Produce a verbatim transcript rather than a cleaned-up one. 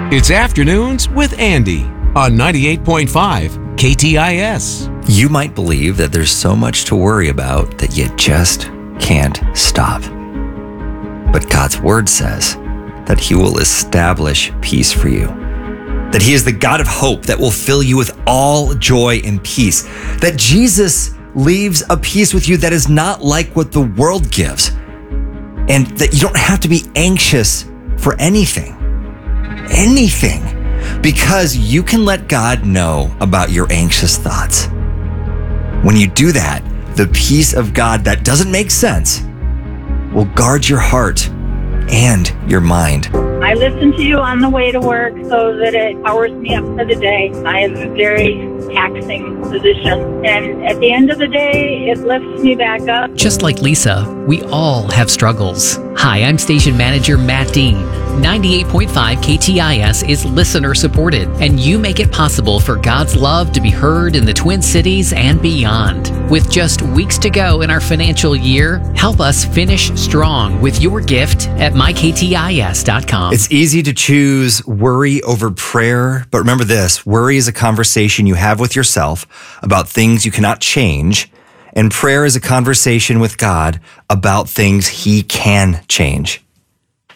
It's Afternoons with Andy on ninety-eight point five K T I S. You might believe that there's so much to worry about that you just can't stop. But God's word says that he will establish peace for you. That he is the God of hope that will fill you with all joy and peace. That Jesus leaves a peace with you that is not like what the world gives. And that you don't have to be anxious for anything. Anything. Because you can let God know about your anxious thoughts. When you do that, the peace of God that doesn't make sense will guard your heart and your mind. I listen to you on the way to work so that it powers me up for the day. I have a very taxing position, and at the end of the day, it lifts me back up. Just like Lisa, we all have struggles. Hi, I'm station manager Matt Dean. ninety-eight point five K T I S is listener supported, and you make it possible for God's love to be heard in the Twin Cities and beyond. With just weeks to go in our financial year, help us finish strong with your gift at my k t i s dot com. It's easy to choose worry over prayer, but remember this, worry is a conversation you have with yourself about things you cannot change, and prayer is a conversation with God about things he can change.